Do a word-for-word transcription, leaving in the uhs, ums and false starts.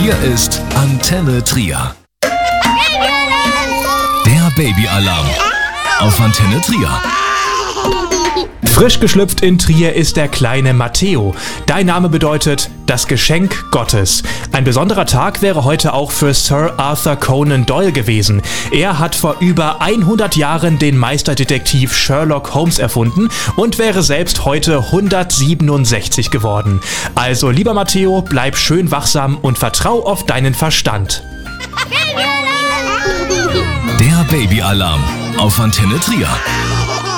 Hier ist Antenne Trier. Der Babyalarm auf Antenne Trier. Frisch geschlüpft in Trier ist der kleine Matteo. Dein Name bedeutet das Geschenk Gottes. Ein besonderer Tag wäre heute auch für Sir Arthur Conan Doyle gewesen. Er hat vor über hundert Jahren den Meisterdetektiv Sherlock Holmes erfunden und wäre selbst heute hundertsiebenundsechzig geworden. Also lieber Matteo, bleib schön wachsam und vertrau auf deinen Verstand. Der Babyalarm auf Antenne Trier.